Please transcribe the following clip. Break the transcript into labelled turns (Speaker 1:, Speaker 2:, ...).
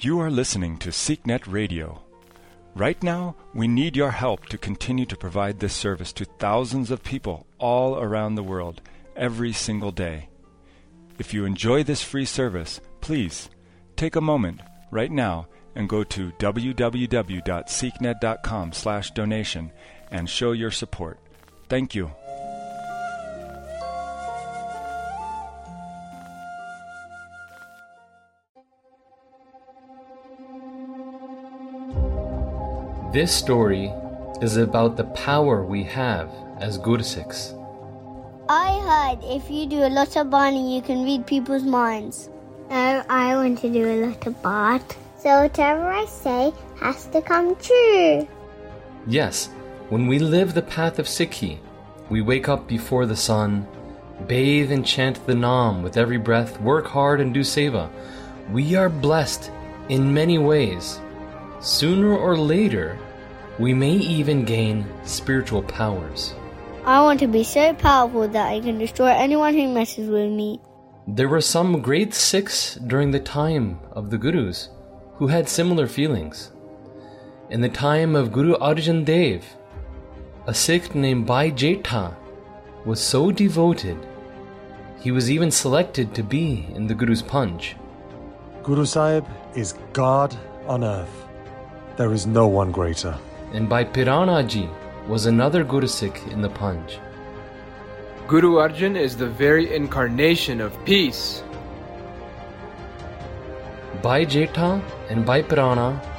Speaker 1: You are listening to SeekNet Radio. Right now, we need your help to continue to provide this service to thousands of people all around the world every single day. If you enjoy this free service, please take a moment right now and go to www.seeknet.com/donation and show your support. Thank you.
Speaker 2: This story is about the power we have as Gursikhs.
Speaker 3: I heard if you do a lot of burning, you can read people's minds.
Speaker 4: No, I want to do a lot of bath. So whatever I say has to come true.
Speaker 2: Yes, when we live the path of Sikhi, we wake up before the sun, bathe and chant the Naam with every breath, work hard and do seva. We are blessed in many ways. Sooner or later, we may even gain spiritual powers.
Speaker 3: I want to be so powerful that I can destroy anyone who messes with me.
Speaker 2: There were some great Sikhs during the time of the Gurus who had similar feelings. In the time of Guru Arjan Dev, a Sikh named Bhai Jetha was so devoted, he was even selected to be in the Guru's Panj.
Speaker 5: Guru Sahib is God on earth. There is no one greater.
Speaker 2: And Bhai Pirana Ji was another Guru Sikh in the Panj.
Speaker 6: Guru Arjan is the very incarnation of peace.
Speaker 2: Bhai Jetha and Bhai Pirana